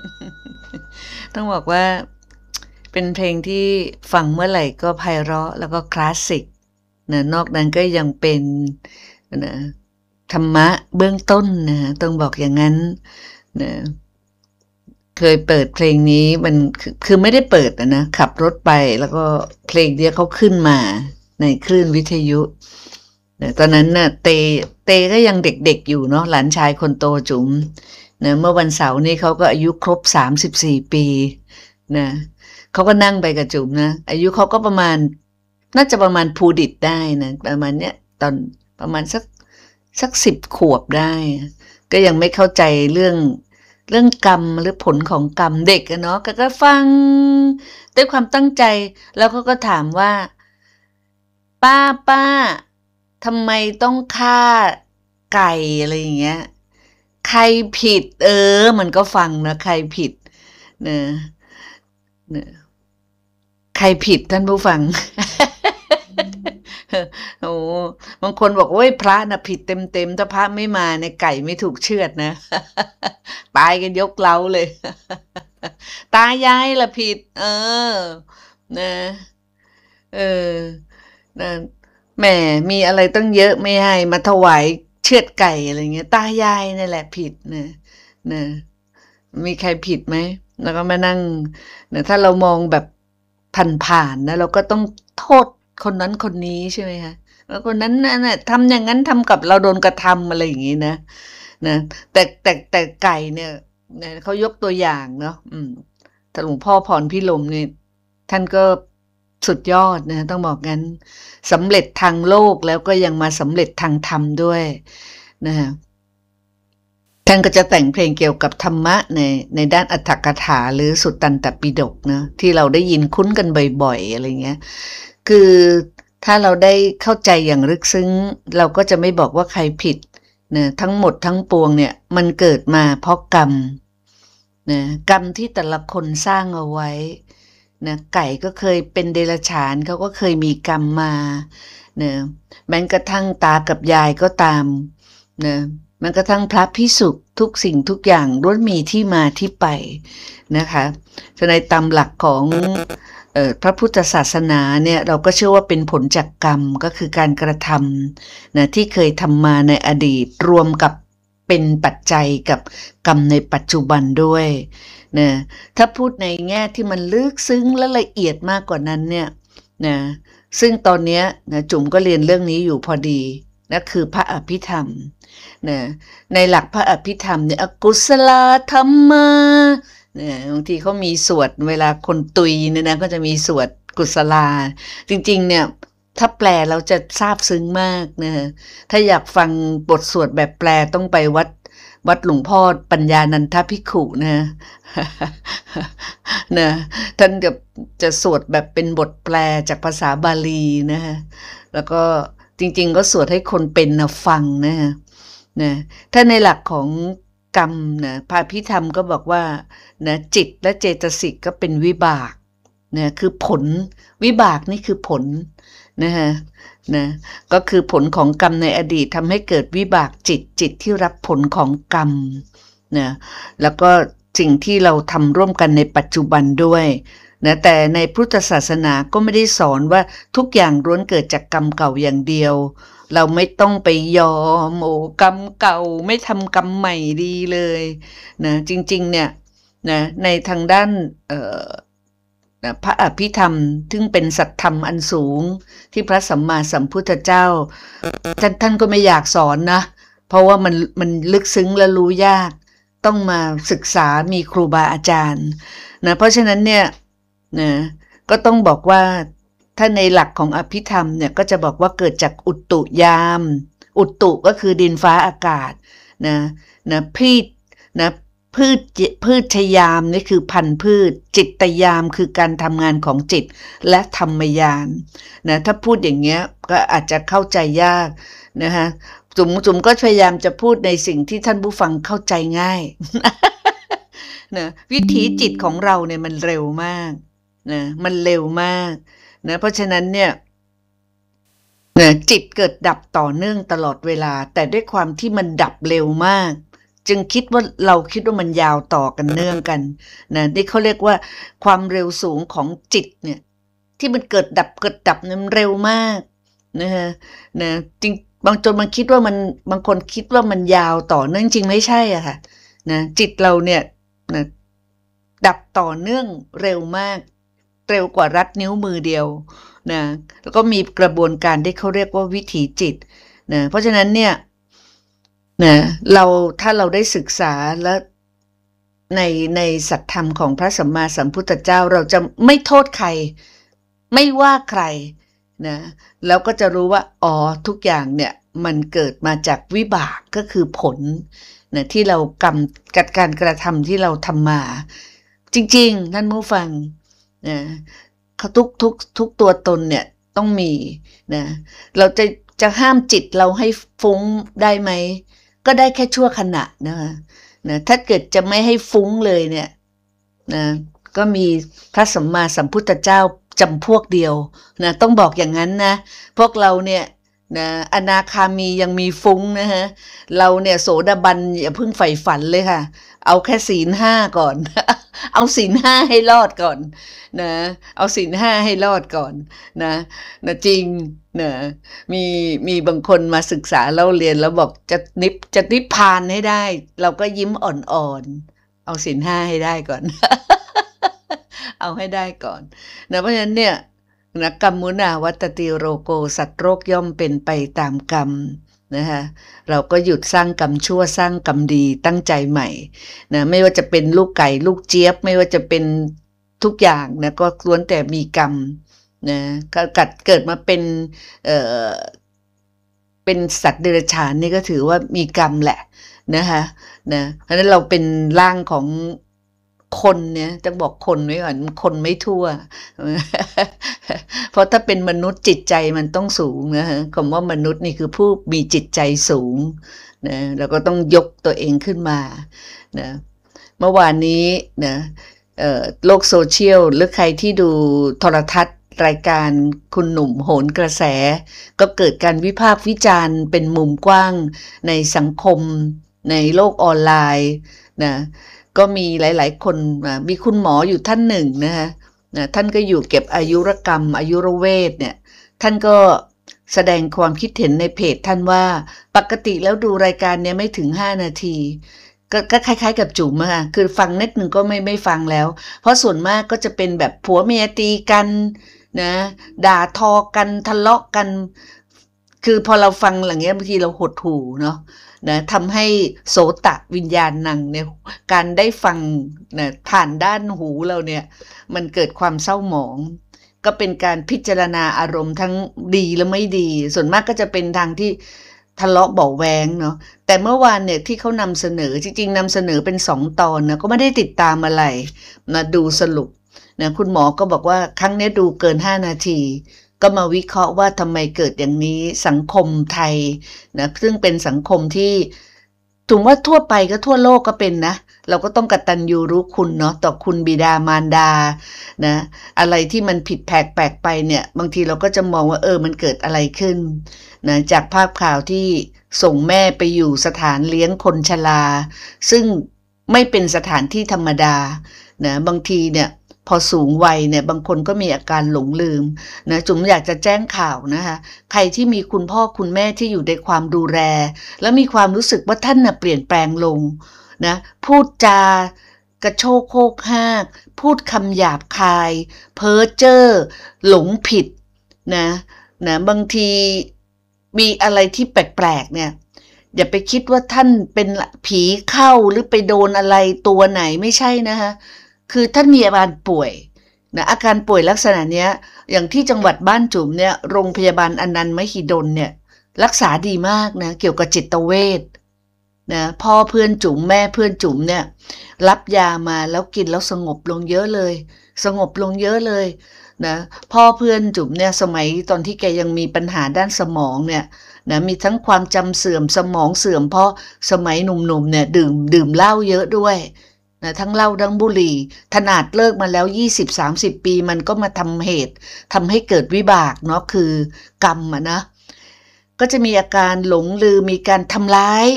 ต้องบอกว่าเป็นเพลงที่ฟังเมื่อไหร่ก็ไพเราะแล้วก็คลาสสิกนะนอกนั้นก็ยังเป็นนะธรรมะเบื้องต้นนะต้องบอกอย่างนั้นนะเคยเปิดเพลงนี้มันคือไม่ได้เปิดนะขับรถไปแล้วก็เพลงเนี้ยเขาขึ้นมาในคลื่นวิทยุนะตอนนั้นน่ะเตก็ยังเด็กๆอยู่เนาะหลานชายคนโตจุ๋มนะเมื่อวันเสาร์นี้เขาก็อายุครบ34 ปีนะเขาก็นั่งไปกับจุ๋มนะอายุเขาก็ประมาณน่าจะประมาณภูดิตได้นะประมาณเนี้ยตอนประมาณสัก10 ขวบได้ก็ยังไม่เข้าใจเรื่องกรรมหรือผลของกรรมเด็กอะเนาะก็ฟังด้วยความตั้งใจแล้วเขาก็ถามว่าป้าทำไมต้องฆ่าไก่อะไรอย่างเงี้ยใครผิดมันก็ฟังนะใครผิดเนอะเนอะใครผิดท่านผู้ฟัง โอ้บางคนบอกโอ้ยพระนะผิดเต็มถ้าพระไม่มาในไก่ไม่ถูกเชือดนะตายกันยกเล้าเลยตายายละผิดนะเออนะแหมมีอะไรตั้งเยอะไม่ให้มาถวายเชือดไก่อะไรเงี้ยตายายนี่แหละผิดนะมีใครผิดไหมแล้วก็มานั่งเนี่ยถ้าเรามองแบบผ่านๆนะเราก็ต้องโทษคนนั้นคนนี้ใช่ไหมคะแล้วคนนั้นน่ะทำอย่างนั้นทำกับเราโดนกระทำอะไรอย่างงี้นะแต่ไก่เนี่ยเขายกตัวอย่างเนาะแต่หลวงพ่อพรพิรมเนี่ยท่านก็สุดยอดนะต้องบอกงั้นสำเร็จทางโลกแล้วก็ยังมาสำเร็จทางธรรมด้วยนะคะท่านก็จะแต่งเพลงเกี่ยวกับธรรมะในด้านอรรถกถาหรือสุตตันตปิฎกนะที่เราได้ยินคุ้นกันบ่อยๆอะไรเงี้ยคือถ้าเราได้เข้าใจอย่างลึกซึ้งเราก็จะไม่บอกว่าใครผิดนะทั้งหมดทั้งปวงเนี่ยมันเกิดมาเพราะกรรมนะกรรมที่แต่ละคนสร้างเอาไว้นะไก่ก็เคยเป็นเดรัจฉานเขาก็เคยมีกรรมมานะแม้กระทั่งตากับยายก็ตามนะแม้กระทั่งพระภิกษุทุกสิ่งทุกอย่างล้วนมีที่มาที่ไปนะคะในตามหลักของพระพุทธศาสนาเนี่ยเราก็เชื่อว่าเป็นผลจากกรรมก็คือการกระทำนะที่เคยทำมาในอดีตรวมกับเป็นปัจจัยกับกรรมในปัจจุบันด้วยนะถ้าพูดในแง่ที่มันลึกซึ้งและละเอียดมากกว่านั้นเนี่ยนะซึ่งตอนนี้นะจุ๋มก็เรียนเรื่องนี้อยู่พอดีนะคือพระอภิธรรมนะในหลักพระอภิธรรมเนี่ยอกุศลธรรมาเนี่ยบางทีเขามีสวดเวลาคนตุยเนี่ยนะก็จะมีสวดกุศลาจริงๆเนี่ยถ้าแปลเราจะซาบซึ้งมากนะถ้าอยากฟังบทสวดแบบแปลต้องไปวัดหลวงพ่อปัญญานันทภิกขุนะนะท่านจะสวดแบบเป็นบทแปลจากภาษาบาลีนะฮะแล้วก็จริงๆก็สวดให้คนเป็นนะฟังนะถ้าในหลักของกรรมนะพระพิธรรมก็บอกว่านะจิตและเจตสิกก็เป็นวิบากนะคือผลวิบากนี่คือผลนะฮะนะก็คือผลของกรรมในอดีตทำให้เกิดวิบากจิตที่รับผลของกรรมนะแล้วก็สิ่งที่เราทำร่วมกันในปัจจุบันด้วยนะแต่ในพุทธศาสนาก็ไม่ได้สอนว่าทุกอย่างล้วนเกิดจากกรรมเก่าอย่างเดียวเราไม่ต้องไปยอมกรรมเก่าไม่ทำกรรมใหม่ดีเลยนะจริงๆเนี่ยนะในทางด้านพระอภิธรรมซึ่งเป็นสัตธรรมอันสูงที่พระสัมมาสัมพุทธเจ้าท่านก็ไม่อยากสอนนะเพราะว่ามันลึกซึ้งและรู้ยากต้องมาศึกษามีครูบาอาจารย์นะเพราะฉะนั้นเนี่ยนะก็ต้องบอกว่าถ้าในหลักของอภิธรรมเนี่ยก็จะบอกว่าเกิดจากอุตุยามอุตุก็คือดินฟ้าอากาศนะพืชยามนี่คือพันธุ์พืชจิตยามคือการทำงานของจิตและธรรมยามนะถ้าพูดอย่างเงี้ยก็อาจจะเข้าใจยากนะคะจุ๋มก็พยายามจะพูดในสิ่งที่ท่านผู้ฟังเข้าใจง่ายนะวิถีจิตของเราเนี่ยมันเร็วมากนะมันเร็วมากนะเพราะฉะนั้นเนี่ยนะจิตเกิดดับต่อเนื่องตลอดเวลาแต่ด้วยความที่มันดับเร็วมากจึงคิดว่าเราคิดว่ามันยาวต่อกันเนื่องกันนะนี่เขาเรียกว่าความเร็วสูงของจิตเนี่ยที่มันเกิดดับเนี่ยมันเร็วมากนะฮะนะจริงบางคิดว่ามันบางคนคิดว่ามันยาวต่อเนื่องจริงไม่ใช่อะค่ะนะจิตเราเนี่ยนะดับต่อเนื่องเร็วมากเร็วกว่ารัดนิ้วมือเดียวนะแล้วก็มีกระบวนการที่เขาเรียกว่าวิถีจิตนะเพราะฉะนั้นเนี่ยนะถ้าเราได้ศึกษาแล้วในสัจธรรมของพระสัมมาสัมพุทธเจ้าเราจะไม่โทษใครไม่ว่าใครนะแล้วก็จะรู้ว่าอ๋อทุกอย่างเนี่ยมันเกิดมาจากวิบากก็คือผลนะที่เราการกระทำที่เราทำมาจริงๆท่านผู้ฟังนะเขาทุกตัวตนเนี่ยต้องมีนะเราจะห้ามจิตเราให้ฟุ้งได้ไหมก็ได้แค่ชั่วขณะนะคะนะถ้าเกิดจะไม่ให้ฟุ้งเลยเนี่ยนะก็มีพระสัมมาสัมพุทธเจ้าจำพวกเดียวนะต้องบอกอย่างนั้นนะพวกเราเนี่ยนะอนาคามียังมีฟุ้งนะฮะเราเนี่ยโสดาบันอย่าเพิ่งใฝ่ฝันเลยค่ะเอาแค่ศีลห้าก่อน เอาศีลห้าให้รอดก่อนนะเอาศีลห้าให้รอดก่อนนะจริงนะมีบางคนมาศึกษาเล่าเรียนแล้วบอกจะนิพพานให้ได้เราก็ยิ้มอ่อนๆเอาศีลห้าให้ได้ก่อน เอาให้ได้ก่อนนะเพราะฉะนั้นเนี่ยนะกรรมมุนาวัตติโรโกสัตว์โรคย่อมเป็นไปตามกรรมนะคะเราก็หยุดสร้างกรรมชั่วสร้างกรรมดีตั้งใจใหม่นะไม่ว่าจะเป็นลูกไก่ลูกเจี๊ยบไม่ว่าจะเป็นทุกอย่างนะก็ล้วนแต่มีกรรมนะเกิดมาเป็นสัตว์เดรัจฉานนี่ก็ถือว่ามีกรรมแหละนะคะนะเพราะฉะนั้นเราเป็นร่างของคนเนี่ยจะบอกคนไว้ก่อนคนไม่ทั่ว เพราะถ้าเป็นมนุษย์จิตใจมันต้องสูงนะฮะคำว่ามนุษย์นี่คือผู้มีจิตใจสูงนะเราก็ต้องยกตัวเองขึ้นมานะเมื่อวานนี้นะโลกโซเชียลหรือใครที่ดูโทรทัศน์รายการคุณหนุ่มโหนกระแสก็เกิดการวิพากษ์วิจารณ์เป็นมุมกว้างในสังคมในโลกออนไลน์นะก็มีหลายๆคนมีคุณหมออยู่ท่านหนึ่งนะคะท่านก็อยู่เก็บอายุรกรรมอายุรเวทเนี่ยท่านก็แสดงความคิดเห็นในเพจท่านว่าปกติแล้วดูรายการเนี้ยไม่ถึง5 นาทีก็คล้ายๆกับจุ๋มอะค่ะคือฟังนิดนึงก็ไม่ฟังแล้วเพราะส่วนมากก็จะเป็นแบบผัวเมียตีกันนะด่าทอกันทะเลาะกันคือพอเราฟังอย่างเงี้ยบางทีเราหดหู่เนาะนะทำให้โสตวิญญาณนังเนี่ยการได้ฟังนะผ่านด้านหูเราเนี่ยมันเกิดความเศร้าหมองก็เป็นการพิจารณาอารมณ์ทั้งดีและไม่ดีส่วนมากก็จะเป็นทางที่ทะเลาะเบาะแว้งเนาะแต่เมื่อวานเนี่ยที่เขานำเสนอจริงๆนำเสนอเป็น2 ตอนนะก็ไม่ได้ติดตามอะไรนะดูสรุปนะคุณหมอก็บอกว่าครั้งนี้ดูเกิน5 นาทีก็มาวิเคราะห์ว่าทำไมเกิดอย่างนี้สังคมไทยนะซึ่งเป็นสังคมที่ถึงว่าทั่วไปก็ทั่วโลกก็เป็นนะเราก็ต้องกตัญญูรู้คุณเนาะต่อคุณบิดามารดานะอะไรที่มันผิดแปลกไปเนี่ยบางทีเราก็จะมองว่ามันเกิดอะไรขึ้นนะจากภาพข่าวที่ส่งแม่ไปอยู่สถานเลี้ยงคนชราซึ่งไม่เป็นสถานที่ธรรมดานะบางทีเนี่ยพอสูงวัยเนี่ยบางคนก็มีอาการหลงลืมนะจุ๋มอยากจะแจ้งข่าวนะคะใครที่มีคุณพ่อคุณแม่ที่อยู่ในความดูแลแล้วมีความรู้สึกว่าท่านน่ะเปลี่ยนแปลงลงนะพูดจากระโชกโคกฮากพูดคำหยาบคายเพ้อเจ้อหลงผิดนะบางทีมีอะไรที่แปลกๆเนี่ยอย่าไปคิดว่าท่านเป็นผีเข้าหรือไปโดนอะไรตัวไหนไม่ใช่นะคะคือท่านมีอาการป่วยนะอาการป่วยลักษณะเนี้ยอย่างที่จังหวัดบ้านจุ๋มเนี่ยโรงพยาบาลอนันต์มหิดลเนี่ยรักษาดีมากนะเกี่ยวกับจิตเวชนะพ่อเพื่อนจุ๋มแม่เพื่อนจุ๋มเนี่ยรับยามาแล้วกินแล้วสงบลงเยอะเลยสงบลงเยอะเลยนะพ่อเพื่อนจุ๋มเนี่ยสมัยตอนที่แกยังมีปัญหาด้านสมองเนี่ยนะมีทั้งความจำเสื่อมสมองเสื่อมเพราะสมัยหนุ่มๆเนี่ยดื่มเหล้าเยอะด้วยนะทั้งเหล้าทั้งบุหรี่ขนาดเลิกมาแล้ว 20-30 ปีมันก็มาทำให้เกิดวิบากเนาะคือกรรมนะก็จะมีอาการหลงลืมมีการทำร้าย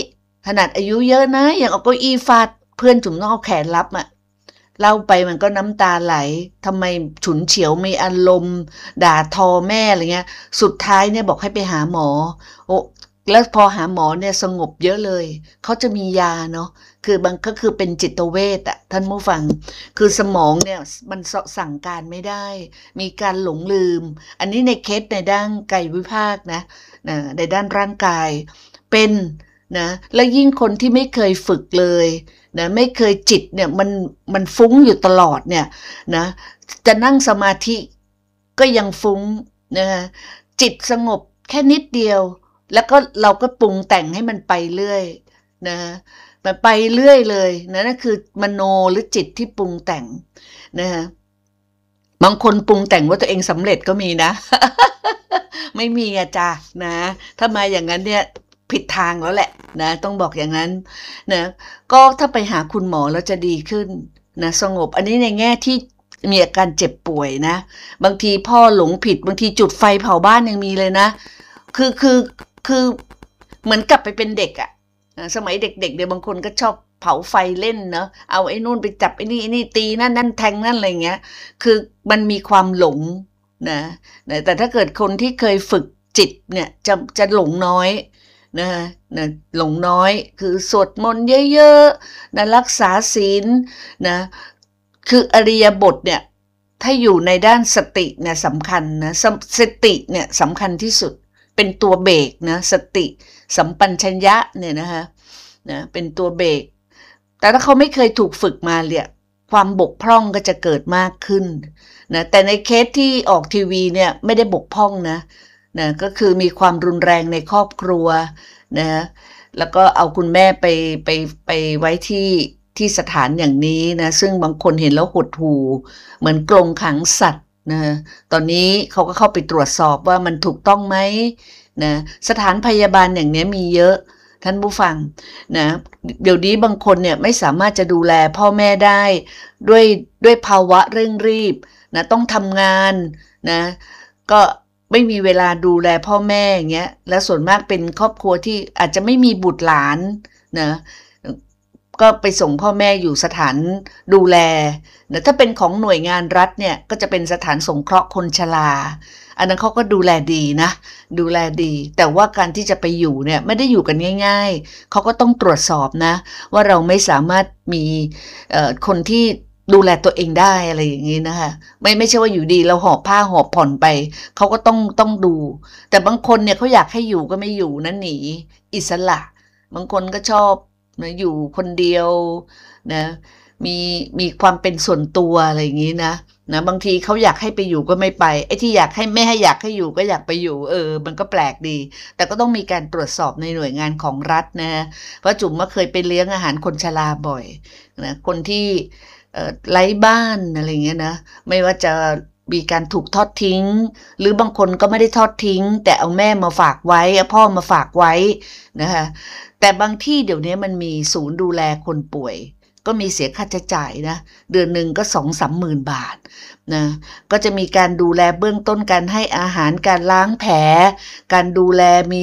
ขนาดอายุเยอะนะอย่างเอาเก้าอี้ฟาดเพื่อนจุ๋มต้องเอาแขนรับอ่ะเล่าไปมันก็น้ำตาไหลทำไมฉุนเฉียวมีอารมณ์ด่าทอแม่อะไรเงี้ยสุดท้ายเนี่ยบอกให้ไปหาหมอโอ้แล้วพอหาหมอเนี่ยสงบเยอะเลยเขาจะมียาเนาะคือบางก็คือเป็นจิตเวชอะท่านผู้ฟังคือสมองเนี่ยมันสั่งการไม่ได้มีการหลงลืมอันนี้ในเคสในด้านกายวิภาคนะในด้านร่างกายเป็นนะแล้วยิ่งคนที่ไม่เคยฝึกเลยนะไม่เคยจิตเนี่ยมันฟุ้งอยู่ตลอดเนี่ยนะจะนั่งสมาธิก็ยังฟุ้งนะจิตสงบแค่นิดเดียวแล้วก็เราก็ปรุงแต่งให้มันไปเรื่อยนะมันไปเรื่อยเลยนะนั่นคือมโนหรือจิตที่ปรุงแต่งนะบางคนปรุงแต่งว่าตัวเองสำเร็จก็มีนะ ไม่มีอะจ้ะนะถ้ามาอย่างนั้นเนี่ยผิดทางแล้วแหละนะต้องบอกอย่างนั้นนะก็ถ้าไปหาคุณหมอแล้วจะดีขึ้นนะสงบอันนี้ในแง่ที่มีอาการเจ็บป่วยนะบางทีพ่อหลงผิดบางทีจุดไฟเผาบ้านยังมีเลยนะคือคือคือเหมือนกลับไปเป็นเด็กอะสมัยเด็กๆเดี๋ยวบางคนก็ชอบเผาไฟเล่นเนาะเอาไอ้นู่นไปจับไอ้นี่ตีนั่นแทงนั่นอะไรเงี้ยคือมันมีความหลงนะแต่ถ้าเกิดคนที่เคยฝึกจิตเนี่ยจะหลงน้อยนะหลงน้อยคือสวดมนต์เยอะๆนะรักษาศีลนะคืออริยบทเนี่ยถ้าอยู่ในด้านสติเนี่ยสำคัญนะสติเนี่ยสำคัญที่สุดเป็นตัวเบรกนะสติสัมปชัญญะเนี่ยนะคะนะเป็นตัวเบรกแต่ถ้าเขาไม่เคยถูกฝึกมาเนี่ยความบกพร่องก็จะเกิดมากขึ้นนะแต่ในเคสที่ออกทีวีเนี่ยไม่ได้บกพร่องนะก็คือมีความรุนแรงในครอบครัวนะแล้วก็เอาคุณแม่ไปไว้ที่สถานอย่างนี้นะซึ่งบางคนเห็นแล้วหดหู่เหมือนกรงขังสัตว์นะตอนนี้เขาก็เข้าไปตรวจสอบว่ามันถูกต้องไหมนะสถานพยาบาลอย่างนี้มีเยอะท่านผู้ฟังนะเดี๋ยวนี้บางคนเนี่ยไม่สามารถจะดูแลพ่อแม่ได้ด้วยภาวะเร่งรีบนะต้องทำงานนะก็ไม่มีเวลาดูแลพ่อแม่อย่างเงี้ยและส่วนมากเป็นครอบครัวที่อาจจะไม่มีบุตรหลานนะก็ไปส่งพ่อแม่อยู่สถานดูแลนะถ้าเป็นของหน่วยงานรัฐเนี่ยก็จะเป็นสถานสงเคราะห์คนชราอันนั้นเขาก็ดูแลดีนะดูแลดีแต่ว่าการที่จะไปอยู่เนี่ยไม่ได้อยู่กันง่ายๆเขาก็ต้องตรวจสอบนะว่าเราไม่สามารถมีคนที่ดูแลตัวเองได้อะไรอย่างนี้นะคะไม่ใช่ว่าอยู่ดีเราหอบผ้าหอบผ่อนไปเขาก็ต้องดูแต่บางคนเนี่ยเขาอยากให้อยู่ก็ไม่อยู่นะหนีอิสระบางคนก็ชอบนะอยู่คนเดียวนะมีความเป็นส่วนตัวอะไรอย่างนี้นะบางทีเขาอยากให้ไปอยู่ก็ไม่ไปไอ้ที่อยากให้ไม่ให้อยากให้อยู่ก็อยากไปอยู่มันก็แปลกดีแต่ก็ต้องมีการตรวจสอบในหน่วยงานของรัฐนะเพราะจุ๋มก็เคยไปเลี้ยงอาหารคนชราบ่อยนะคนที่ไร้บ้านอะไรเงี้ยนะไม่ว่าจะมีการถูกทอดทิ้งหรือบางคนก็ไม่ได้ทอดทิ้งแต่เอาแม่มาฝากไว้เอาพ่อมาฝากไว้นะคะแต่บางที่เดี๋ยวนี้มันมีศูนย์ดูแลคนป่วยก็มีเสียค่าใช้จ่ายนะเดือนหนึ่งก็2-3 หมื่นบาทนะก็จะมีการดูแลเบื้องต้นการให้อาหารการล้างแผลการดูแลมี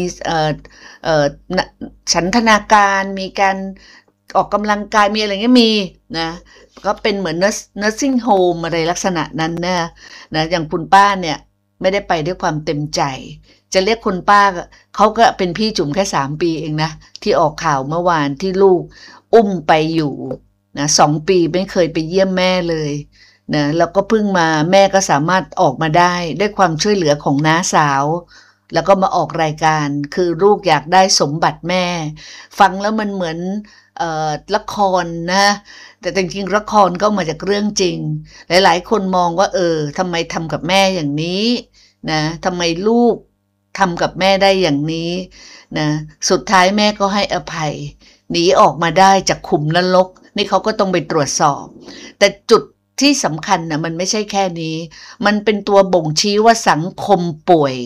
ฉันทนาการมีการออกกำลังกายมีอะไรเงี้ยมีนะก็เป็นเหมือน nursing home อะไรลักษณะนั้นนะอย่างคุณป้าเนี่ยไม่ได้ไปด้วยความเต็มใจจะเรียกคุณป้าเขาก็เป็นพี่จุ๋มแค่3 ปีเองนะที่ออกข่าวเมื่อวานที่ลูกอุ้มไปอยู่นะ2 ปีไม่เคยไปเยี่ยมแม่เลยนะแล้วก็เพิ่งมาแม่ก็สามารถออกมาได้ด้วยความช่วยเหลือของน้าสาวแล้วก็มาออกรายการคือลูกอยากได้สมบัติแม่ฟังแล้วมันเหมือนละครนะแต่จริงๆละครก็มาจากเรื่องจริงหลายๆคนมองว่าทำไมทำกับแม่อย่างนี้นะทำไมลูกทำกับแม่ได้อย่างนี้นะสุดท้ายแม่ก็ให้อภัยหนีออกมาได้จากขุมนรกนี่เขาก็ต้องไปตรวจสอบแต่จุดที่สำคัญนะมันไม่ใช่แค่นี้มันเป็นตัวบ่งชี้ว่าสังคมป่วย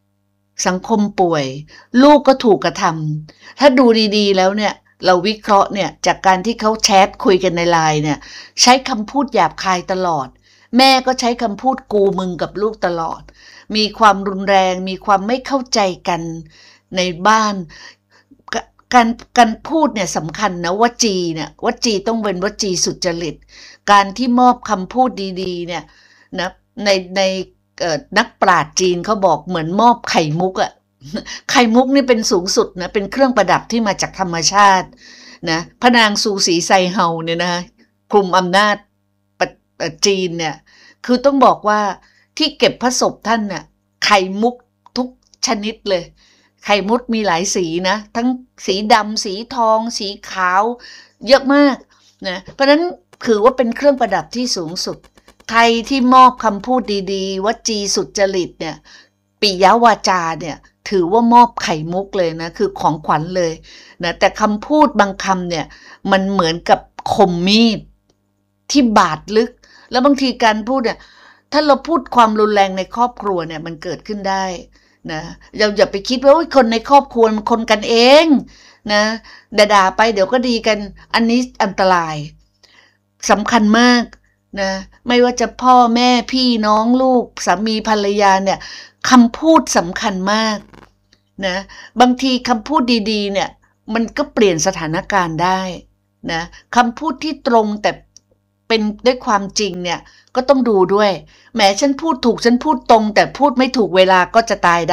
ลูกก็ถูกกระทำถ้าดูดีๆแล้วเนี่ยเราวิเคราะห์เนี่ยจากการที่เขาแชทคุยกันในไลน์เนี่ยใช้คำพูดหยาบคายตลอดแม่ก็ใช้คำพูดกูมึงกับลูกตลอดมีความรุนแรงมีความไม่เข้าใจกันในบ้านการการพูดเนี่ยสำคัญนะวจีเนี่ยวจีต้องเป็นวจีสุจริตการที่มอบคำพูดดีๆเนี่ยนะในนักปราชญ์จีนเขาบอกเหมือนมอบไข่มุกอะไข่มุกนี่เป็นสูงสุดนะเป็นเครื่องประดับที่มาจากธรรมชาตินะพระนางซูสีไซเฮาเนี่ยนะกลุ่มอำนาจจีนเนี่ยคือต้องบอกว่าที่เก็บพระศพท่านเนี่ยไข่มุกทุกชนิดเลยไข่มุกมีหลายสีนะทั้งสีดำสีทองสีขาวเยอะมากนะเพราะฉะนั้นถือว่าเป็นเครื่องประดับที่สูงสุดใครที่มอบคำพูดดีๆวจีสุจริตเนี่ยปิยวาจาเนี่ยถือว่ามอบไข่มุกเลยนะคือของขวัญเลยนะแต่คำพูดบางคำเนี่ยมันเหมือนกับคมมีดที่บาดลึกแล้วบางทีการพูดเนี่ยถ้าเราพูดความรุนแรงในครอบครัวเนี่ยมันเกิดขึ้นได้นะเราอย่าไปคิดว่าคนในครอบครัวมันคนกันเองนะด่าไปเดี๋ยวก็ดีกันอันนี้อันตรายสำคัญมากนะไม่ว่าจะพ่อแม่พี่น้องลูกสามีภรรยาเนี่ยคำพูดสำคัญมากนะบางทีคำพูดดีๆเนี่ยมันก็เปลี่ยนสถานการณ์ได้นะคำพูดที่ตรงแต่เป็นด้วยความจริงเนี่ยก็ต้องดูด้วยแหมฉันพูดถูกฉันพูดตรงแต่พูดไม่ถูกเวลาก็จะตายได้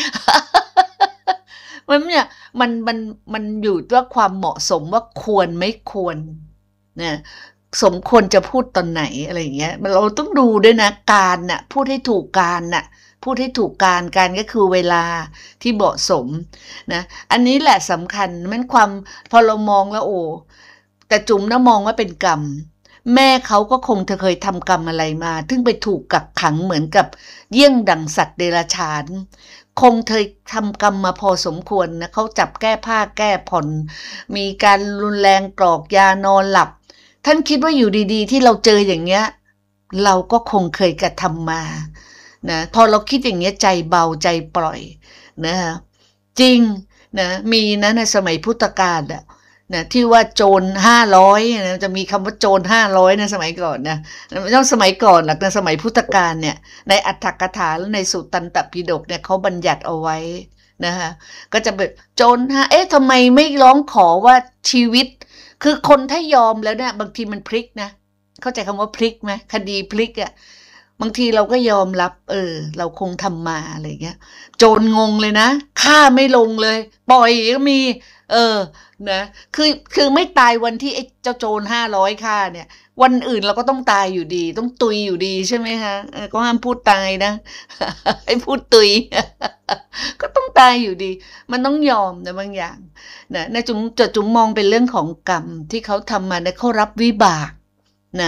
เนี่ยมันอยู่ที่ว่าความเหมาะสมว่าควรไม่ควรนะสมควรจะพูดตอนไหนอะไรอย่างเงี้ยเราต้องดูด้วยนะการน่ะพูดให้ถูกการน่ะพูดให้ถูกการก็คือเวลาที่เหมาะสมนะอันนี้แหละสำคัญมันความพอเรามองแล้วโอ้แต่จุ๋มนะมองว่าเป็นกรรมแม่เขาก็คงจะเคยทำกรรมอะไรมาถึงไปถูกกักขังเหมือนกับเยี่ยงดั่งสัตว์เดรัจฉานคงเคยทำกรรมมาพอสมควรนะเขาจับแก้ผ้าแก้ผ่อนมีการรุนแรงกรอกยานอนหลับท่านคิดว่าอยู่ดีๆที่เราเจออย่างเงี้ยเราก็คงเคยกระทำมานะพอเราคิดอย่างเงี้ยใจเบาใจปล่อยนะจริงนะมีนะในสมัยพุทธกาลอะนะที่ว่าโจร500นะจะมีคำว่าโจร500นะสมัยก่อนนะไม่ต้องสมัยก่อนหรอกในสมัยพุทธกาลเนี่ยในอัตถกถาและในสุตตันตปิฎกเนี่ยเขาบัญญัติเอาไว้นะคะก็จะแบบโจรทำไมไม่ร้องขอว่าชีวิตคือคนถ้ายอมแล้วเนี่ยบางทีมันพลิกนะเข้าใจคำว่าพลิกไหมคดีพลิกอ่ะบางทีเราก็ยอมรับเราคงทำมาอะไรเงี้ยโจรงงเลยนะฆ่าไม่ลงเลยปล่อยก็มีนะคือไม่ตายวันที่ไอ้เจ้าโจร500ฆ่าเนี่ยวันอื่นเราก็ต้องตายอยู่ดีต้องตุยอยู่ดีใช่ไหมคะก็ห้ามพูดตายนะ ให้พูดตุย ก็ต้องตายอยู่ดีมันต้องยอมนะบางอย่างนะจุ๋มมองเป็นเรื่องของกรรมที่เขาทำมาเนี่ยเขารับวิบากนะ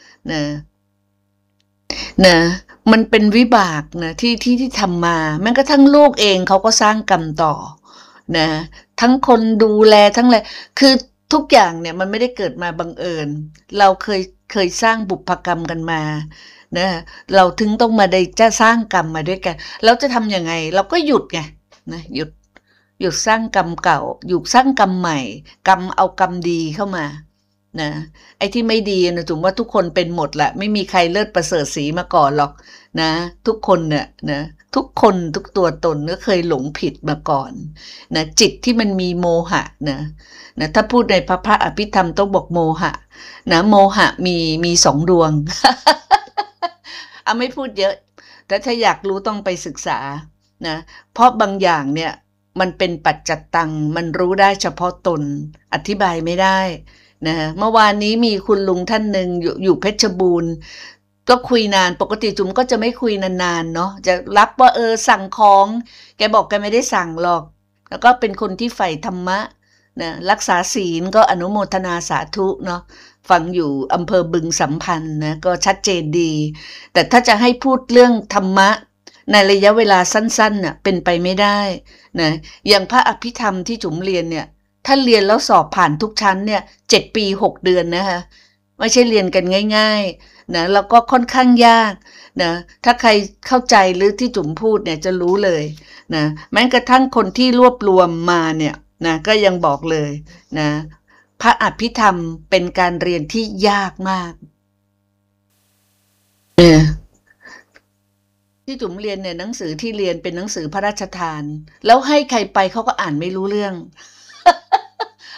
มันเป็นวิบากนะที่ทำมาแม้กระทั่งลูกเองเขาก็สร้างกรรมต่อนะทั้งคนดูแลทั้งอะไรคือทุกอย่างเนี่ยมันไม่ได้เกิดมาบังเอิญเราเคยสร้างบุพกรรมกันมานะเราถึงต้องมาได้จะสร้างกรรมมาด้วยกันแล้วจะทำยังไงเราก็หยุดไงนะหยุดสร้างกรรมเก่าหยุดสร้างกรรมใหม่เอากรรมดีเข้ามานะไอ้ที่ไม่ดีนะจุ๋มว่าทุกคนเป็นหมดแหละไม่มีใครเลิศประเสริฐศรีมาก่อนหรอกนะทุกคนเนี่ยนะทุกคนทุกตัวตนก็เคยหลงผิดมาก่อนนะจิตที่มันมีโมหะนะถ้าพูดในพระอภิธรรมต้องบอกโมหะนะโมหะมี2 ดวง ไม่พูดเยอะแต่ถ้าอยากรู้ต้องไปศึกษานะเพราะบางอย่างเนี่ยมันเป็นปัจจัตตังมันรู้ได้เฉพาะตนอธิบายไม่ได้นะเมื่อวานนี้มีคุณลุงท่านหนึ่งอยู่เพชรบูรณ์ก็คุยนานปกติจุ๋มก็จะไม่คุยนานๆเนาะจะรับว่าสั่งของแกบอกแกไม่ได้สั่งหรอกแล้วก็เป็นคนที่ใฝ่ธรรมะนะรักษาศีลก็อนุโมทนาสาธุเนาะฟังอยู่อำเภอบึงสัมพันธ์นะก็ชัดเจนดีแต่ถ้าจะให้พูดเรื่องธรรมะในระยะเวลาสั้นๆน่ะเป็นไปไม่ได้นะอย่างพระอภิธรรมที่จุ๋มเรียนเนี่ยถ้าเรียนแล้วสอบผ่านทุกชั้นเนี่ย7 ปี6 เดือนนะคะไม่ใช่เรียนกันง่ายๆนะแล้วก็ค่อนข้างยากนะถ้าใครเข้าใจหรือที่จุ๋มพูดเนี่ยจะรู้เลยนะแม้กระทั่งคนที่รวบรวมมาเนี่ยนะก็ยังบอกเลยนะพระอภิธรรมเป็นการเรียนที่ยากมากที่จุ๋มเรียนเนี่ยหนังสือที่เรียนเป็นหนังสือพระราชทานแล้วให้ใครไปเขาก็อ่านไม่รู้เรื่อง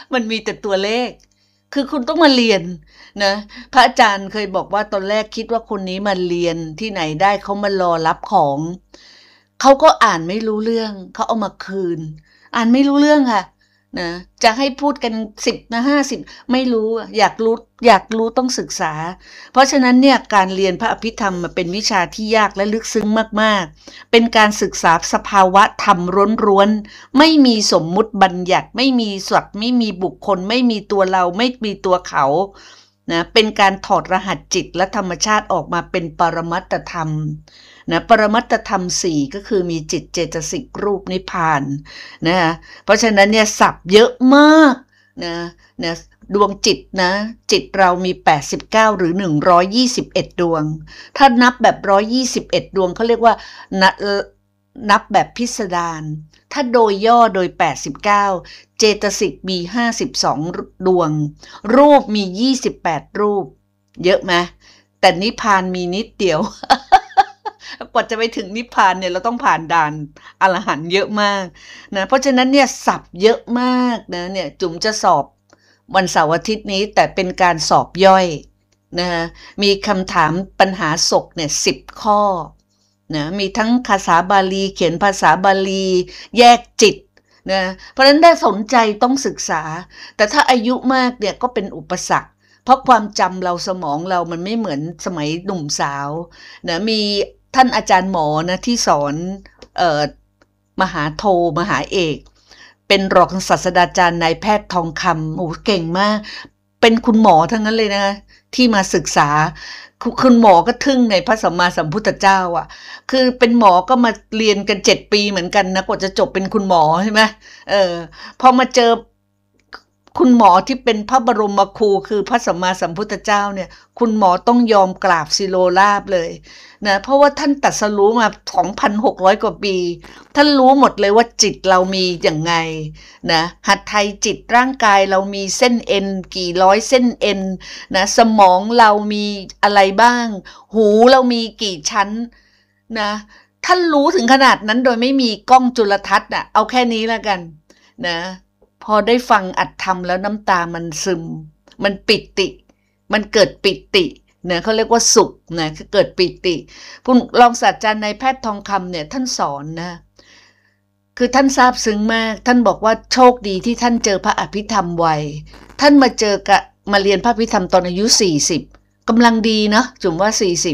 มันมีแต่ตัวเลขคือคุณต้องมาเรียนนะพระอาจารย์เคยบอกว่าตอนแรกคิดว่าคนนี้มาเรียนที่ไหนได้เขามารอรับของเขาก็อ่านไม่รู้เรื่องเขาเอามาคืนอ่านไม่รู้เรื่องค่ะนะจะให้พูดกัน10นะ50ไม่รู้อยากรู้ต้องศึกษาเพราะฉะนั้นเนี่ยการเรียนพระอภิธรรมเป็นวิชาที่ยากและลึกซึ้งมากๆเป็นการศึกษาสภาวะธรรมร้วนๆไม่มีสมมุติบัญญัติไม่มีสัตว์ไม่มีบุคคลไม่มีตัวเราไม่มีตัวเขานะเป็นการถอดรหัสจิตและธรรมชาติออกมาเป็นปรมัตถธรรมนะปรมัตถธรรม4ก็คือมีจิตเจตสิกรูปนิพพานนะเพราะฉะนั้นเนี่ยศัพท์เยอะมากนะดวงจิตนะจิตเรามี89หรือ121ดวงถ้านับแบบ121ดวงเขาเรียกว่านับแบบพิสดารถ้าโดยย่อโดย89เจตสิกมี52ดวงรูปมี28รูปเยอะไหมแต่นิพพานมีนิดเดียว กว่าจะไปถึงนิพพานเนี่ยเราต้องผ่านด่านอรหันต์เยอะมากนะเพราะฉะนั้นเนี่ยศัพท์เยอะมากนะเนี่ยจุ๋มจะสอบวันเสาร์อาทิตย์นี้แต่เป็นการสอบย่อยนะมีคำถามปัญหาศกเนี่ย10ข้อนะมีทั้งภาษาบาลีเขียนภาษาบาลีแยกจิตนะเพราะฉะนั้นได้สนใจต้องศึกษาแต่ถ้าอายุมากเนี่ยก็เป็นอุปสรรคเพราะความจำเราสมองเรามันไม่เหมือนสมัยหนุ่มสาวนะมีท่านอาจารย์หมอนะที่สอนมหาโทมหาเอกเป็นรองศาสตราจารย์นายแพทย์ทองคำโอ้เก่งมากเป็นคุณหมอทั้งนั้นเลยนะที่มาศึกษาคุณหมอก็ทึ่งในพระสัมมาสัมพุทธเจ้าอ่ะคือเป็นหมอก็มาเรียนกัน7 ปีเหมือนกันนะกว่าจะจบเป็นคุณหมอใช่ไหมพอมาเจอคุณหมอที่เป็นพระบรมครูคือพระสัมมาสัมพุทธเจ้าเนี่ยคุณหมอต้องยอมกราบศิโลลาภเลยนะเพราะว่าท่านตรัสรู้มา 2,600 กว่าปีท่านรู้หมดเลยว่าจิตเรามีอย่างไงนะหัตถ์ไทยจิตร่างกายเรามีเส้นเอ็นกี่ร้อยเส้นเอ็นนะสมองเรามีอะไรบ้างหูเรามีกี่ชั้นนะท่านรู้ถึงขนาดนั้นโดยไม่มีกล้องจุลทรรศน์อ่ะเอาแค่นี้แล้วกันนะพอได้ฟังอัดธรรมแล้วน้ำตามันซึมมันปิติมันเกิดปิติเนี่ยเขาเรียกว่าสุขนะคือเกิดปิติผู้รองศาสตราจารย์นายแพทย์ทองคำเนี่ยท่านสอนนะคือท่านซาบซึ้งมากท่านบอกว่าโชคดีที่ท่านเจอพระอภิธรรมไวท่านมาเรียนพระอภิธรรมตอนอายุ40กำลังดีเนาะจุ๋มว่า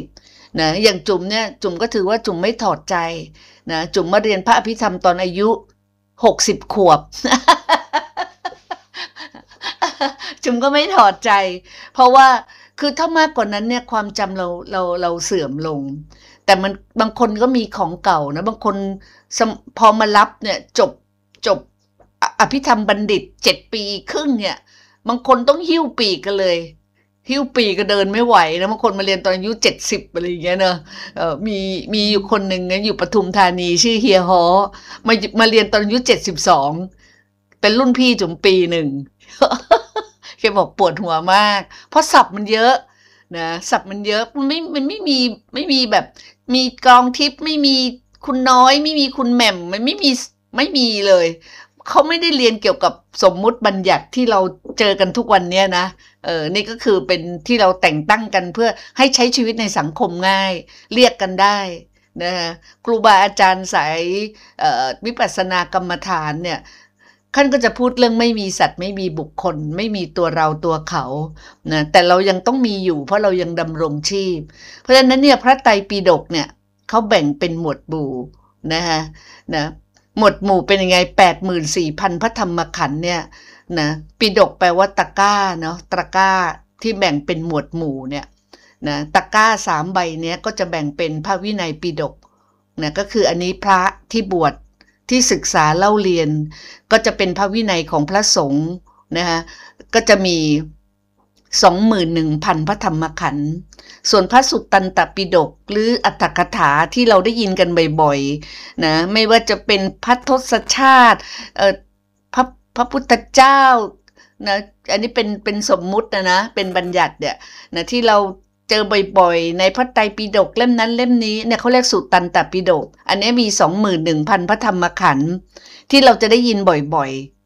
40นะอย่างจุ๋มเนี่ยจุ๋มก็ถือว่าจุ๋มไม่ถอดใจนะจุ๋มมาเรียนพระอภิธรรมตอนอายุ60 ขวบ จุ๋มก็ไม่ถอดใจเพราะว่าคือถ้ามากกว่านั้นเนี่ยความจำเราเสื่อมลงแต่มันบางคนก็มีของเก่านะบางคนพอมารับเนี่ยจบอภิธรรมบัณฑิต7 ปีครึ่งเนี่ยบางคนต้องหิ้วปีกกันเลยหิ้วปีก็เดินไม่ไหวนะบางคนมาเรียนตอนอายุ70อะไรอย่างเงี้ยเนอะมีอยู่คนหนึ่งนะอยู่ปทุมธานีชื่อเฮียฮอมาเรียนตอนอายุ72เป็นรุ่นพี่จุ๋มปีหนึ่ง แกบอกปวดหัวมากเพราะศัพท์มันเยอะนะศัพท์มันเยอะมันไม่มีแบบมีกองทิพย์ไม่มีคุณน้อยไม่มีคุณแหม่มมันไม่มีเลยเขาไม่ได้เรียนเกี่ยวกับสมมุติบัญญัติที่เราเจอกันทุกวันเนี้ยนะนี่ก็คือเป็นที่เราแต่งตั้งกันเพื่อให้ใช้ชีวิตในสังคมง่ายเรียกกันได้นะครูบาอาจารย์สายวิปัสสนากรรมฐานเนี่ยท่านก็จะพูดเรื่องไม่มีสัตว์ไม่มีบุคคลไม่มีตัวเราตัวเขานะแต่เรายังต้องมีอยู่เพราะเรายังดำรงชีพเพราะฉะนั้นเนี่ยพระไตรปิฎกเนี่ยเขาแบ่งเป็นหมวดหมู่นะหมวดหมู่เป็นยังไง84,000 พระธรรมขันธ์เนี่ยนะปิฎกแปลว่าตะกร้าเนาะตะกร้าที่แบ่งเป็นหมวดหมู่เนี่ยนะตะกร้า3 ใบเนี้ยก็จะแบ่งเป็นพระวินัยปิฎกนะก็คืออันนี้พระที่บวชที่ศึกษาเล่าเรียนก็จะเป็นพระวินัยของพระสงฆ์นะคะก็จะมี 21,000 พระธรรมขันธ์ส่วนพระสุตตันตปิฎกหรืออรรถกถาที่เราได้ยินกันบ่อยๆนะไม่ว่าจะเป็นพระทศชาติพระพุทธเจ้านะอันนี้เป็นสมมุตินะเป็นบัญญัติเนี่ยนะที่เราเจอบ่อยๆในพระไตรปิฎกเล่มนั้นเล่มนี้เนี่ยเขาเรียกสุตตันตปิฎกอันนี้มี 21,000 พระธรรมขันธ์ที่เราจะได้ยินบ่อย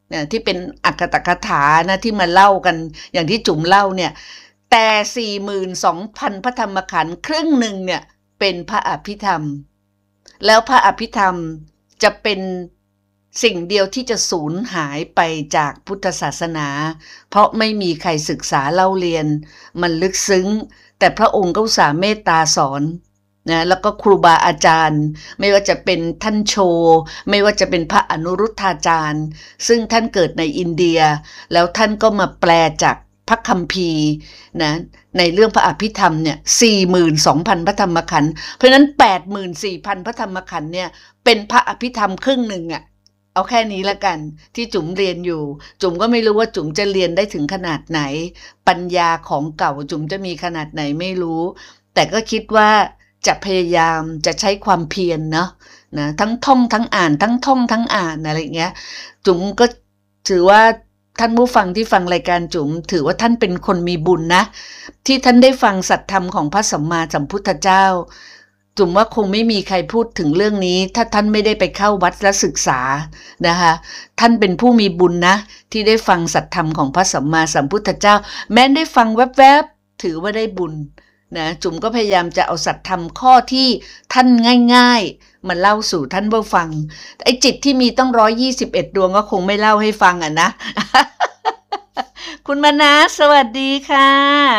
เนี่ยที่เป็นอักขตกถานะที่มาเล่ากันอย่างที่จุ๋มเล่าเนี่ยแต่ 42,000 พระธรรมขันธ์ครึ่งหนึ่งเนี่ยเป็นพระอภิธรรมแล้วพระอภิธรรมจะเป็นสิ่งเดียวที่จะสูญหายไปจากพุทธศาสนาเพราะไม่มีใครศึกษาเล่าเรียนมันลึกซึ้งแต่พระองค์ก็อุตส่าห์เมตตาสอนนะแล้วก็ครูบาอาจารย์ไม่ว่าจะเป็นท่านโชไม่ว่าจะเป็นพระอนุรุทธาจารย์ซึ่งท่านเกิดในอินเดียแล้วท่านก็มาแปลจากพระคัมภีร์นะในเรื่องพระอภิธรรมเนี่ย 42,000 พระธรรมขันธ์เพราะฉะนั้น 84,000 พระธรรมขันธ์เนี่ยเป็นพระอภิธรรมครึ่งหนึ่งอะเอาแค่นี้ละกันที่จุ๋มเรียนอยู่จุ๋มก็ไม่รู้ว่าจุ๋มจะเรียนได้ถึงขนาดไหนปัญญาของเก่าจุ๋มจะมีขนาดไหนไม่รู้แต่ก็คิดว่าจะพยายามจะใช้ความเพียรเนาะนะทั้งท่องทั้งอ่านทั้งท่องทั้งอ่านอะไรเงี้ยจุ๋มก็ถือว่าท่านผู้ฟังที่ฟังรายการจุ๋มถือว่าท่านเป็นคนมีบุญนะที่ท่านได้ฟังสัตธรรมของพระสัมมาสัมพุทธเจ้าจุ๋มว่าคงไม่มีใครพูดถึงเรื่องนี้ถ้าท่านไม่ได้ไปเข้าวัดและศึกษานะคะท่านเป็นผู้มีบุญนะที่ได้ฟังสัตธรรมของพระสัมมาสัมพุทธเจ้าแม้ได้ฟังแวบๆถือว่าได้บุญนะจุ๋มก็พยายามจะเอาสัตธรรมข้อที่ท่านง่ายๆมาเล่าสู่ท่านผู้ฟังไอ้จิตที่มีต้อง121 ดวงก็คงไม่เล่าให้ฟังอ่ะนะ คุณมนัสสวัสดีค่ะ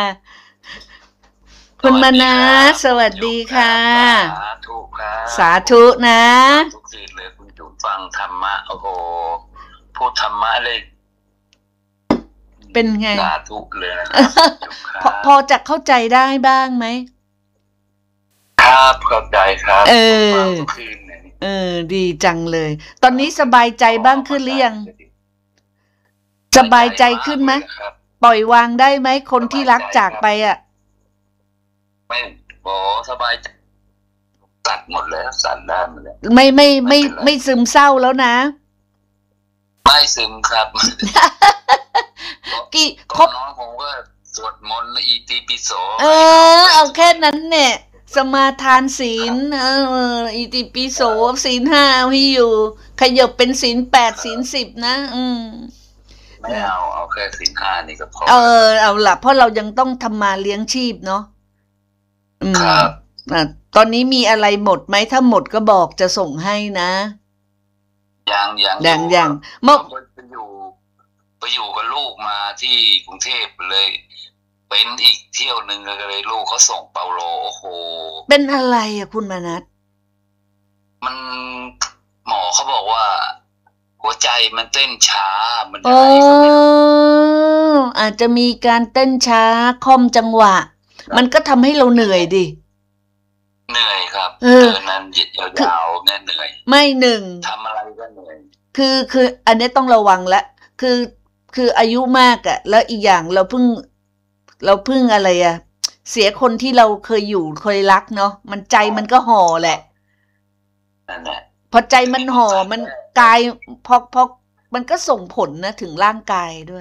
คุณมนัสสวัสดีค่ะสาธุครับสาธุนะทุกทีเลยคุณจุ๋มฟังธรรมะโอ้โหพูดธรรมะเลยเป็นไงสาธุเลยนะครับพอจะเข้าใจได้บ้างไหมครับเข้าใจครับทุกคืนดีจังเลยตอนนี้สบายใจบ้างขึ้นหรือยังสบายใจขึ้นไหมปล่อยวางได้ไหมคนที่รักจากไปอ่ะไม่สบายใจตัดหมดแล้วสั่นได้หมดแล้วไม่ซึมเศร้าแล้วนะไม่ซึมครับครบน้องผมก็สวดมนต์อิติปิโสเอาแค่นั้นเนี่ยสมาทานศีลอิติปิโสศีล 5เอาให้อยู่ขยับเป็นศีล 8ศีล 10นะไม่เอาแค่ศีล 5นี่ก็พอเอาล่ะเพราะเรายังต้องทำมาเลี้ยงชีพเนาะครับตอนนี้มีอะไรหมดไหมถ้าหมดก็บอกจะส่งให้นะยังเมื่อไปอยู่กับลูกมาที่กรุงเทพเลยเป็นอีกเที่ยวหนึ่งเลยลูกเขาส่งเปาโลโอ้โหเป็นอะไรอะคุณมนัสมันหมอเขาบอกว่าหัวใจมันเต้นช้ามันอะไรอาจจะมีการเต้นช้าค่อมจังหวะมันก็ทำให้เราเหนื่อยดิเหนื่อยครับเดินนั้นยาวๆเนี่ยเหนื่อยไม่หนึ่งทำอะไรก็เหนื่อยคืออันนี้ต้องระวังละคืออายุมากอะแล้วอีกอย่างเราเพิ่งอะไรอะเสียคนที่เราเคยอยู่เคยรักเนาะมันใจมันก็ห่อแหละนั่นแหละพอใจมันห่อมันกายพอมันก็ส่งผลนะถึงร่างกายด้วย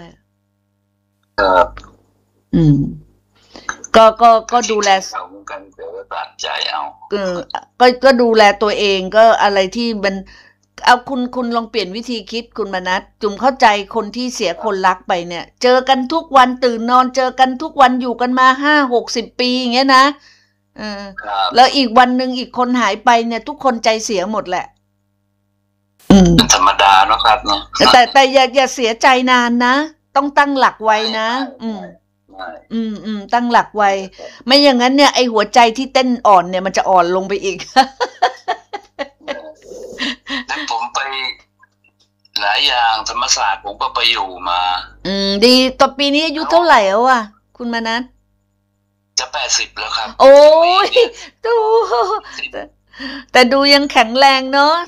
ก็ดูแลกันเดี๋ยวตัดใจเอาก็ดูแลตัวเองก็อะไรที่มันเอาคุณลองเปลี่ยนวิธีคิดคุณมนัสจุ่มเข้าใจคนที่เสียคนรักไปเนี่ยเจอกันทุกวันตื่นนอนเจอกันทุกวันอยู่กันมา50-60 ปีอย่างเงี้ยนะแล้วอีกวันหนึ่งอีกคนหายไปเนี่ยทุกคนใจเสียหมดแหละเป็นธรรมดาเนาะครับเนาะแต่อย่าเสียใจนานนะต้องตั้งหลักไว้นะตั้งหลักไว้ไม่อย่างนั้นเนี่ยไอหัวใจที่เต้นอ่อนเนี่ยมันจะอ่อนลงไปอีกแต่ผมไปหลายอย่างธรรมศาสตร์ผมก็ไปอยู่มาดีต่อปีนี้อายุเท่าไหร่แล้วอ่ะคุณมนัสจะ80แล้วครับโอ้ยดูแต่ดูยังแข็งแรงเนาะ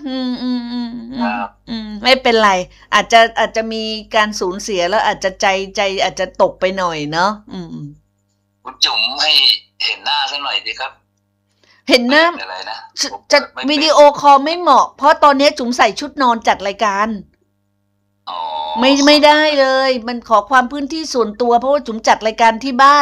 ไม่เป็นไรอาจจะมีการสูญเสียแล้วอาจจะใจอาจจะตกไปหน่อยเนาะคุณจุ๋มให้เห็นหน้าสักหน่อยดิครับเห็นหน้าจะวิดีโอคอลไม่เหมาะเพราะตอนนี้จุ๋มใส่ชุดนอนจัดรายการไม่ได้เลยมันขอความพื้นที่ส่วนตัวเพราะว่าจุ๋มจัดรายการที่บ้าน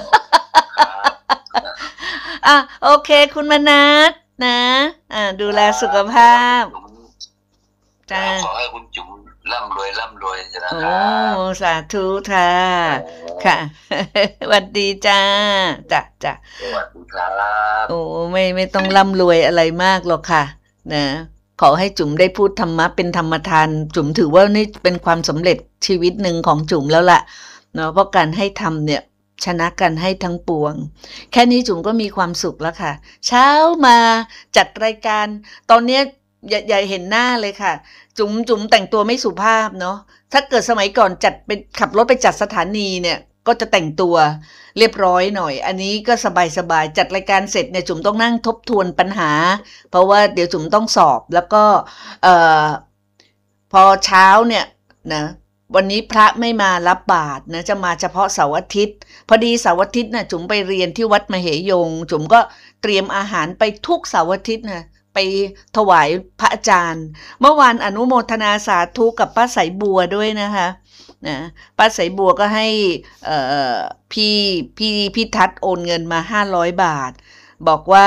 โอเคคุณมนัสนะดูแลสุขภาพขอให้คุณจุ๋มร่ำรวยนะโอ้ครับสาธุค่ะโอ้ค่ะ สวัสดีจ้าจ้ะสวัสดีครับโอ้ไม่ต้องร่ำรวยอะไรมากหรอกค่ะ นะ ขอให้จุ๋มได้พูดธรรมะเป็นธรรมทาน จุ๋มถือว่านี่เป็นความสำเร็จชีวิตหนึ่งของจุ๋มแล้วล่ะ เนาะเพราะการให้ทำเนี่ย ชนะกันให้ทั้งปวง แค่นี้จุ๋มก็มีความสุขแล้วค่ะ เช้ามาจัดรายการ ตอนเนี้ยอย่าเห็นหน้าเลยค่ะ จุ๋มแต่งตัวไม่สุภาพเนาะ ถ้าเกิดสมัยก่อนจัดเป็นขับรถไปจัดสถานีเนี่ย ก็จะแต่งตัวเรียบร้อยหน่อย อันนี้ก็สบายจัดรายการเสร็จเนี่ยจุ๋มต้องนั่งทบทวนปัญหา เพราะว่าเดี๋ยวจุ๋มต้องสอบแล้วก็พอเช้าเนี่ยนะวันนี้พระไม่มารับบาตรนะจะมาเฉพาะเสาร์อาทิตย์พอดีเสาร์อาทิตย์นะจุ๋มไปเรียนที่วัดมเหยงจุ๋มก็เตรียมอาหารไปทุกเสาร์อาทิตย์นะไปถวายพระอาจารย์เมื่อวานอนุโมทนาสาธุกับป้าสายบัวด้วยนะคะนะป้าสายบัวก็ให้พี่ทัศน์โอนเงินมา500 บาทบอกว่า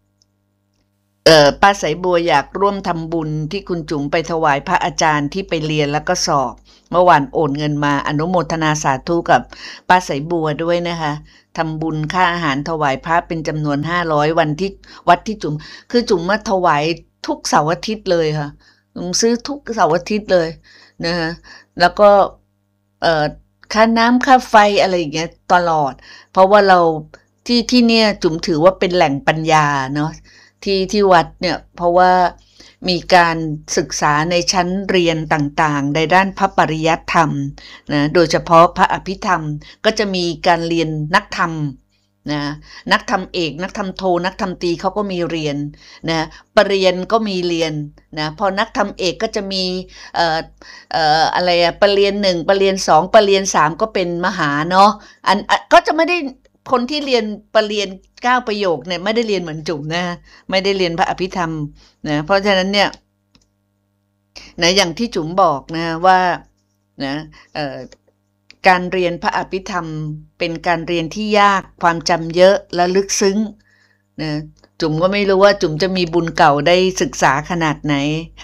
ป้าสายบัวอยากร่วมทำบุญที่คุณจุ๋มไปถวายพระอาจารย์ที่ไปเรียนแล้วก็สอบเมื่อวานโอนเงินมาอนุโมทนาสาธุกับป้าสายบัวด้วยนะคะทำบุญค่าอาหารถวายพระเป็นจำนวน500วันที่วัดที่จุ๋มคือจุ๋มมาถวายทุกเสาร์อาทิตย์เลยค่ะจุ๋มซื้อทุกเสาร์อาทิตย์เลยนะคะแล้วก็ค่าน้ำค่าไฟอะไรอย่างเงี้ยตลอดเพราะว่าเราที่เนี่ยจุ๋มถือว่าเป็นแหล่งปัญญาเนาะที่วัดเนี่ยเพราะว่ามีการศึกษาในชั้นเรียนต่างๆในด้านพระปริยัติธรรมนะโดยเฉพาะพระอภิธรรมก็จะมีการเรียนนักธรรมนะนักธรรมเอกนักธรรมโทนักธรรมตรีเขาก็มีเรียนนะปริญญาก็มีเรียนนะพอนักธรรมเอกก็จะมีอะไรอะปริญญา1ปริญญา2ปริญญา3ก็เป็นมหาเนาะก็จะไม่ได้คนที่เรียนปริญญา9ประโยคเนี่ยไม่ได้เรียนเหมือนจุ๋มนะไม่ได้เรียนพระอภิธรรมนะเพราะฉะนั้นเนี่ยนะอย่างที่จุ๋มบอกนะว่านะการเรียนพระอภิธรรมเป็นการเรียนที่ยากความจำเยอะและลึกซึ้งนะจุ๋มก็ไม่รู้ว่าจุ๋มจะมีบุญเก่าได้ศึกษาขนาดไหน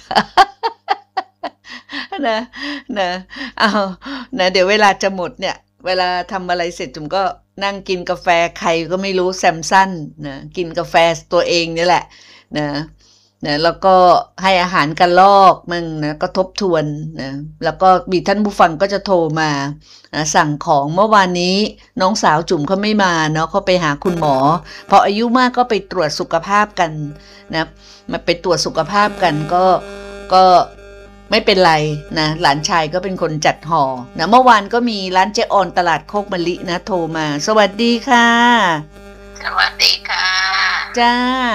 นะเอานะเดี๋ยวเวลาจะหมดเนี่ยเวลาทำอะไรเสร็จจุ๋มก็นั่งกินกาแฟใครก็ไม่รู้แซมสันนะกินกาแฟตัวเองนี่แหละนะแล้วก็ให้อาหารกันลอกมั่งนะก็ทบทวนนะแล้วก็มีท่านผู้ฟังก็จะโทรมาสั่งของเมื่อวานนี้น้องสาวจุ๋มเขาไม่มาเนาะเขาไปหาคุณหมอพออายุมากก็ไปตรวจสุขภาพกันนะมาไปตรวจสุขภาพกันก็ไม่เป็นไรนะหลานชายก็เป็นคนจัดห่อนะเมื่อวานก็มีร้านเจ๊ออนตลาดโคกมะลินะโทรมาสวัสดีค่ะสวัสดีค่ะจ้า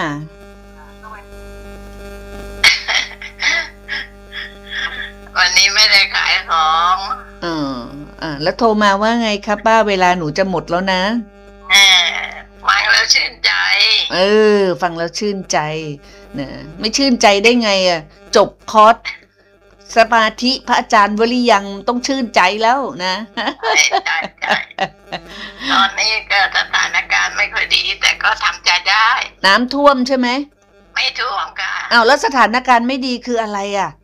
วันนี้ไม่ได้ขายของแล้วโทรมาว่าไงครับป้าเวลาหนูจะหมดแล้วนะฟังแล้วชื่นใจฟังแล้วชื่นใจนะไม่ชื่นใจได้ไงจบคอร์สสมาธิพระอาจารย์วลียังต้องชื่นใจแล้วนะใช่ตอนนี้ก็สถานการณ์ไม่ค่อยดีแต่ก็ทำใจได้น้ำท่วมใช่ไหมไม่ท่วมค่ะแล้วสถานการณ์ไม่ดีคืออะไร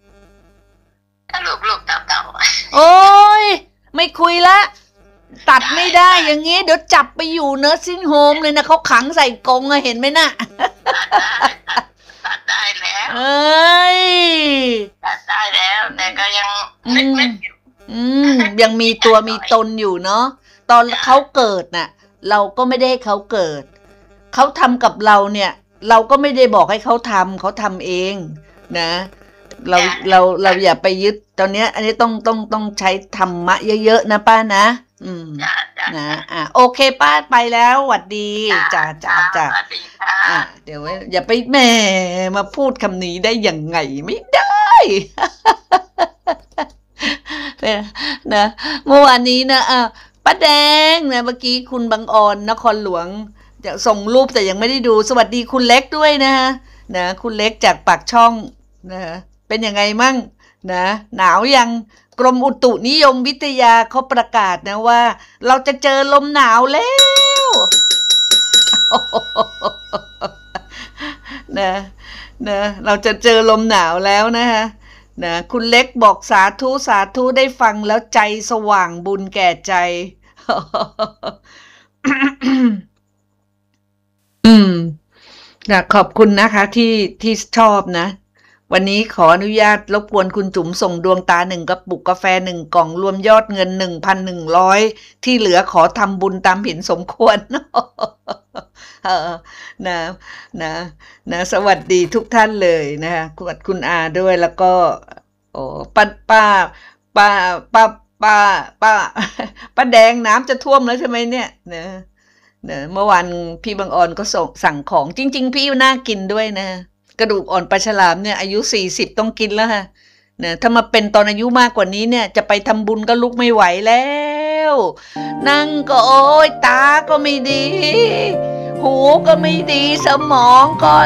ลูกเต่าโอ้ยไม่คุยละตัดไม่ได้อย่างงี้เดี๋ยวจับไปอยู่เนอร์ซิ่งโฮมเลยนะเขาขังใส่กรงเห็นไหมน่ะตัดได้แล้วตัดได้แล้วแต่ก็ยังนึกอยู่ยังมีตัวมีตนอยู่เนาะตอนเขาเกิดน่ะเราก็ไม่ได้ให้เขาเกิดเขาทำกับเราเนี่ยเราก็ไม่ได้บอกให้เขาทำเองนะเราอย่าไปยึดตอนนี้อันนี้ต้องใช้ธรรมะเยอะๆนะป้านะนะโอเคป้าไปแล้วหวัดดีจ้าเดี๋ยวอย่าไปแหมมาพูดคำนี้ได้ยังไงไม่ได้นะเมื่อวานนี้นะป้าแดงนะเมื่อกี้คุณบังออนนครหลวงจะส่งรูปแต่ยังไม่ได้ดูสวัสดีคุณเล็กด้วยนะคุณเล็กจากปากช่องนะเป็นยังไงมั่งนะหนาวยังกรมอุตุนิยมวิทยาเขาประกาศนะว่าเราจะเจอลมหนาวแล้วนะเราจะเจอลมหนาวแล้วนะคะนะคุณเล็กบอกสาธุสาธุได้ฟังแล้วใจสว่างบุญแก่ใจ อืมนะขอบคุณนะคะที่ชอบนะ วันนี้ขออนุญาตรบกวนคุณจุ๋มส่งดวงตา1 กระปุกกาแฟ1 กล่องรวมยอดเงิน 1,100 ที่เหลือขอทำบุญตามเห็นสมควร นะนะสวัสดีทุกท่านเลยนะคะคุณอาด้วยแล้วก็โอ้ป้าป้าป้าป้าป้าป้าแดงน้ำจะท่วมแล้วใช่ไหมเนี่ยนะเมื่อวานพี่บางออนก็สั่งของจริงๆพี่น่ากินด้วยนะกระดูกอ่อนปลาฉลามเนี่ยอายุ40ต้องกินแล้วค่ะนะถ้ามาเป็นตอนอายุมากกว่านี้เนี่ยจะไปทำบุญก็ลุกไม่ไหวแล้วนั่งก็โอ้ยตาก็ไม่ดีหูก็ไม่ดีสมองก็